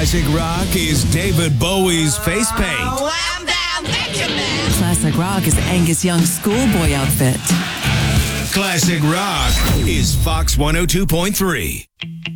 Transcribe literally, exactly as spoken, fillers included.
Classic rock is David Bowie's face paint. Oh, I'm down, thank you, man. Classic rock is Angus Young's schoolboy outfit. Classic rock is Fox one oh two point three.